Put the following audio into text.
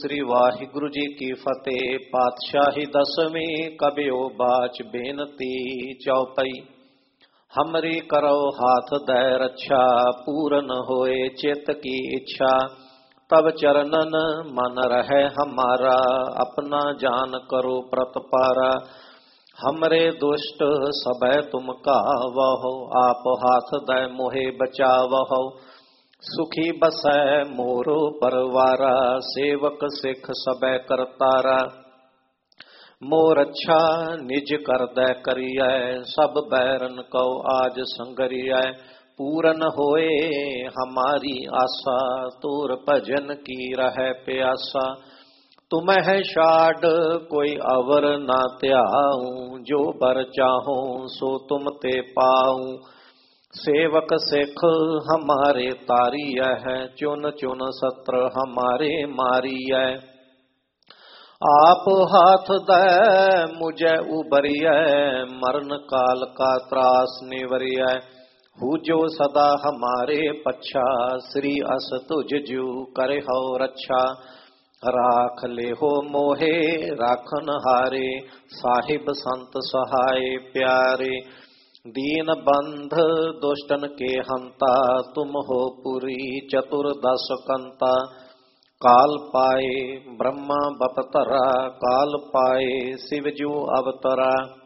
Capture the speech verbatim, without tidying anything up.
श्री वाहिगुरु जी की फतेह। पातशाही दसवीं कबियो बाच बेनती चौपई। हमरी करो हाथ दे रक्षा, पूरन होए चित की इच्छा। तब चरणन मन रहे हमारा, अपना जान करो प्रतपारा। हमरे दुष्ट सबै तुम कावहो, आप हाथ दे मोहे बचावहो। सुखी बसै मोरो परवारा, सेवक सिख सबै करतारा। मोर अच्छा निज कर दै करियै, सब बैरन को आज संगरियै। पूरन होए हमारी आशा, तोर भजन की रहे प्यासा। तुम्हें शाड कोई अवर ना त्याऊं, जो बर चाहूं सो तुम ते पाऊं। सेवक सिख हमारे तारिय है, चुन चुन सत्र हमारे मारिय। आप हाथ दे मुझे उबरिय, मरण काल का त्रास निवरिय। हुजो सदा हमारे पच्छा, श्री अस तुझ जू करे हो रक्षा। राख ले हो मोहे राखन हारे, साहिब संत सहाय प्यारे। दीन बंध दुष्टन के हंता, तुम हो पुरी चतुर्दश कंता। काल पाए ब्रह्मा बपतरा, काल पाए शिवजू अवतरा।